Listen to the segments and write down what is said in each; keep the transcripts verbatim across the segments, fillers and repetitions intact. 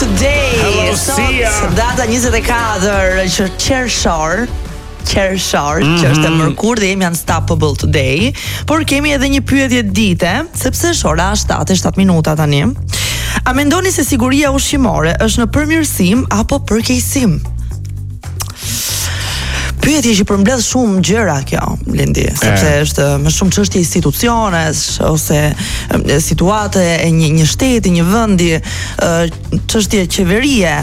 Today. Hello, Sia. Data njëzet e katër që qershor qershor, mm -hmm. që është e mërkur dhe jemi unstoppable today. Por kemi edhe një pyetje dite, sepse është ora shtatë e shtatë minuta tani. A mendoni se siguria ushqimore është në përmirësim apo përkeqësim? Pyetje që përmbledh shumë gjëra kjo, Blendi, sepse e. është më shumë çështje institucionesh ose e, situate e një një shteti, një vendi, çështje qeverie,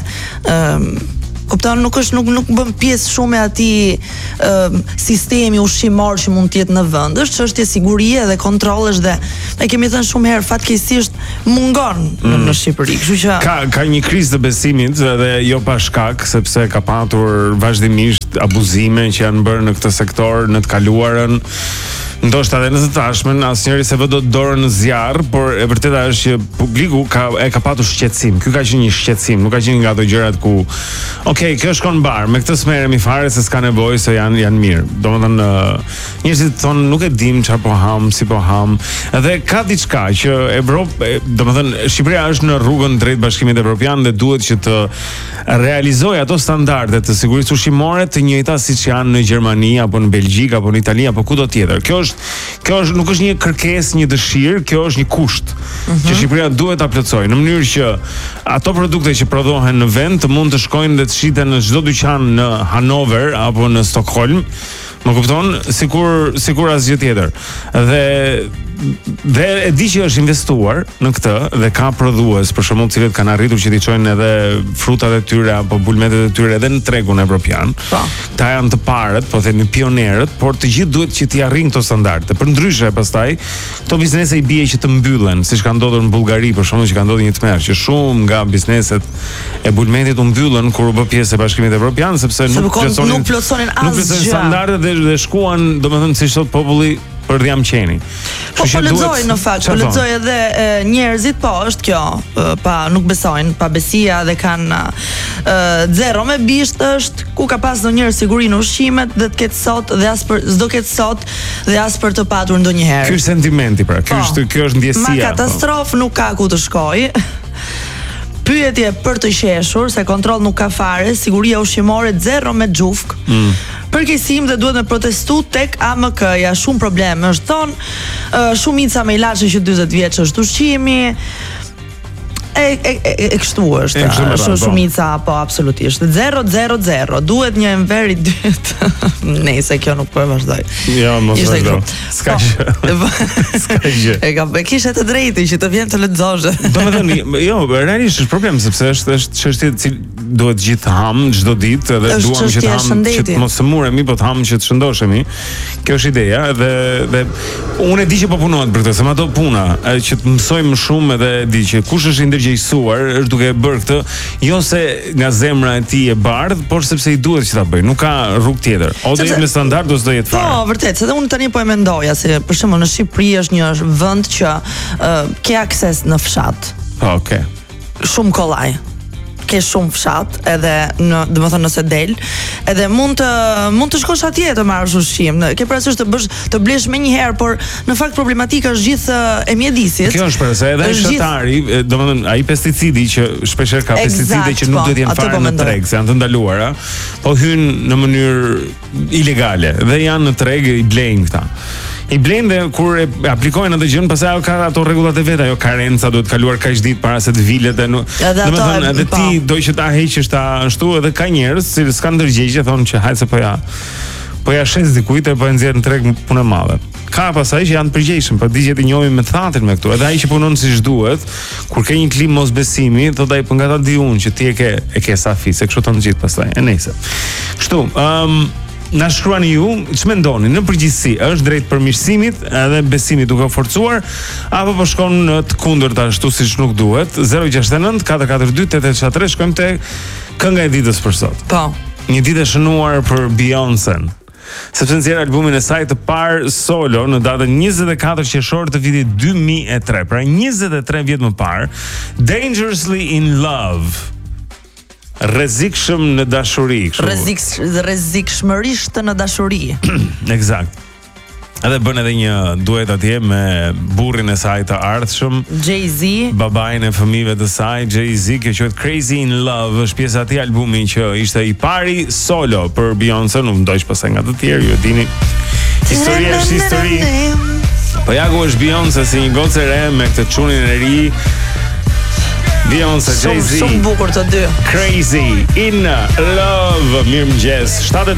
ë kupton, nuk është nuk nuk bën pjesë shumë e atij ë sistemi ushqimor që mund të jetë në vend. Është çështje sigurie dhe kontrollesh dhe ne kemi thënë shumë herë fatkeqësisht mungon mm. në, në Shqipëri. Kështu që ka ka një krizë të besimit dhe jo pa shkak, sepse ka patur vazhdimisht abuzime që janë bërë në këtë sektor në të kaluarën. Ndoshta edhe në të tashmen asnjëri se vë dot dorën në zjarr, por e vërteta është që publiku ka e ka patur shqetësim. Ky ka qenë një shqetësim, nuk ka qenë nga ato gjërat ku okay, kjo shkon bar, me këtë smerremi fare se s'ka nevojë se janë janë mirë. Domethënë njerëzit thonë nuk e dim çfarë po ham, si po ham. Edhe ka diçka që Evropë, domethënë Shqipëria është në rrugën drejt Bashkimit Evropian dhe duhet që të realizojë ato standarde të sigurisë ushqimore të njëjta siç janë në Gjermani apo në Belgjik apo në Itali apo kudo tjetër. Kjo Kjo është nuk është një kërkesë, një dëshirë, kjo është një kusht mm-hmm. që Shqipëria duhet ta plotësojë në mënyrë që ato produkte që prodhohen në vend të mund të shkojnë dhe të shiten në çdo dyqan në Hanover apo në Stockholm. Më kupton, sikur sikur asgjë tjetër. Dhe dhe e di që është investuar në këtë dhe ka prodhues për shembull të cilët kanë arritur që t'i çojnë edhe frutat e tyre apo bulmetet e tyre edhe në tregun evropian. Po. Ta janë të parët, po themi pionerët, por të gjithë duhet që t'i arrijnë këto standarde. Përndryshe pastaj këto biznese i bie që të mbyllen, siç ka ndodhur në Bullgari për shembull, që ka ndodhur një tmerr që shumë nga bizneset e bulmetit u mbyllën kur u bë pjesë e Bashkimit Evropian sepse nuk plotësonin nuk plotësonin asgjë standardet dhe, dhe shkuan, domethënë siç thot populli për dhjam qeni. Po po lexoj në fakt, po lexoj edhe e, njerëzit, po është kjo, e, pa nuk besojnë, pa besia dhe kanë e, zero me bisht është ku ka pas ndonjëherë siguri në ushqimet dhe të ketë sot dhe as për s'do ketë sot dhe as për të patur ndonjëherë. Ky është sentimenti pra, ky është ky është ndjesia. Ma katastrofë po. Nuk ka ku të shkojë. Pyetje për të qeshur, se kontroll nuk ka fare, siguria ushqimore zero me xhufk. Mm. Përkeqësim dhe duhet me protestu tek A M K-ja, shumë probleme është thonë, uh, shumica me ilaçe që dyzet vjeç është ushqimi. E, e, e, e kështu është, është shumica, po absolutisht. zero zero zero, duhet një enveri dytë. Nëse kjo nuk po e vazhdoj. Jo, mos vazhdo. S'ka gjë. S'ka gjë. E ka e kishe të drejtë që të vjen të lexosh. Domethënë, jo, realisht është problem sepse është është çështje që duhet gjithë ham çdo ditë edhe duam që të ham që të mos smuremi, po të ham që të shëndoshemi. Kjo është ideja dhe dhe unë e di që po punohet për këtë, se ato puna që të mësojmë më shumë edhe di që kush është ndërgjegjësuar është duke e bërë këtë, jo se nga zemra e tij e bardh, por sepse i duhet që ta bëj. Nuk ka rrugë tjetër. O do jetë me standard ose do jetë fare. Po, vërtet, se unë tani po e mendoja se për shembull në Shqipëri është një vend që uh, ke akses në fshat. Po, okay. Shumë kollaj. Ke shumë fshat, edhe në, domethënë nëse del, edhe mund të mund të shkosh atje të marrësh ushqim. Ke parasysh të bësh të blesh më një herë, por në fakt problematika është gjithë e mjedisit. Kjo është për se edhe shtari, domethënë ai pesticidi që shpeshherë ka pesticide që nuk duhet të jenë fare në treg, se janë të ndaluara, po hyn në mënyrë ilegale dhe janë në treg i blejnë këta. I blejnë dhe kur e aplikojnë atë gjën, pastaj ajo ka ato rregullat e vet, ajo karenca duhet kaluar kaq ditë para se të vilet e nuk. Domethënë edhe ti do që ta heqësh ta ashtu, edhe ka njerëz që s'kan ndërgjegje, thonë që hajde se po ja po ja shes dikujt e po e nxjerr në treg punë e madhe. Ka pasaj që janë të përgjegjshëm, po digjet i njohim me thatën me këtu. Edhe ai që punon siç duhet, kur ke një klim mosbesimi, thotë ai po nga ta di unë që ti e ke e ke safi, se kështu ton gjithë pastaj. E nejse. Kështu, ëm um, na shkruani ju, ç'mendoni në përgjithësi, është drejt përmirësimit edhe besimit duke forcuar apo po shkon në të kundërta ashtu siç nuk duhet? zero gjasht e nëntë katër katër dy tetë tetë tre, shkojmë te kënga e ditës për sot. Po. Një ditë e shënuar për Beyoncé. Sepse nxjerr albumin e saj të parë solo në datën njëzet e katër qershor të vitit dy mijë e tre, pra njëzet e tre vjet më parë, Dangerously in Love. Rrezikshëm në dashuri, kështu. Rrezik rrezikshmërisht në dashuri. Eksakt. Edhe bën edhe një duet atje me burrin e saj të ardhshëm, Jay-Z, babain e fëmijëve të saj, Jay-Z, që quhet Crazy in Love, është pjesa e atij albumi që ishte i pari solo për Beyoncé, nuk ndoq pastaj nga të tjerë, ju e dini. Historia është histori. Po ja ku është Beyoncé si një gocë e re me këtë çunin e ri. Beyoncé, Jay-Z. Shumë bukur të dy. Crazy in Love. Mirëmëngjes. shtatë